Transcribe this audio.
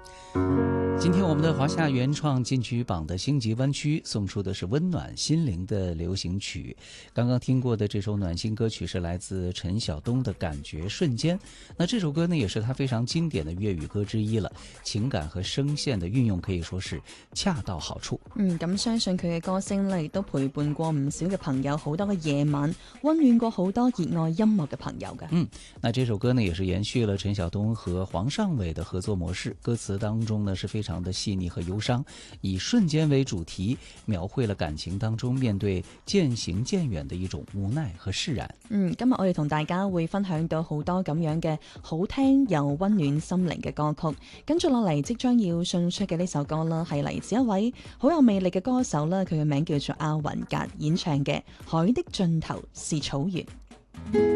今天我们的华夏原创金曲榜的星级湾区送出的是温暖心灵的流行曲。刚刚听过的这首暖心歌曲是来自陈晓东的《感覺瞬間》。那這首歌呢，也是他非常經典的粵語歌之一了，情感和聲線的運用可以說是恰到好處。 咁相信佢嘅歌聲呢，亦都陪伴過唔少嘅朋友好多嘅夜晚，溫暖過好多熱愛音樂嘅朋友嘅。 那這首歌呢，也是延續了陳曉東和黃尚偉的合作模式，歌詞當中呢是非常的細膩和憂傷，以瞬間為主題，描繪了感情當中面對漸行漸遠的一種無奈和釋然。 今日我哋同大家會分享到好多咁樣嘅好聽又溫暖心靈嘅歌曲。跟住落嚟即將要送出嘅呢首歌啦，係嚟自一位好有魅力嘅歌手啦，佢嘅名叫做阿雲格演唱嘅《海的盡頭是草原》。